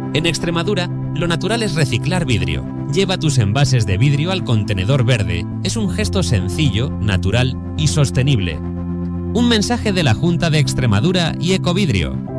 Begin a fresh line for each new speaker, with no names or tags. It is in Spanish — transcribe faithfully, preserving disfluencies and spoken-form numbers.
En Extremadura, lo natural es reciclar vidrio. Lleva tus envases de vidrio al contenedor verde. Es un gesto sencillo, natural y sostenible. Un mensaje de la Junta de Extremadura y Ecovidrio.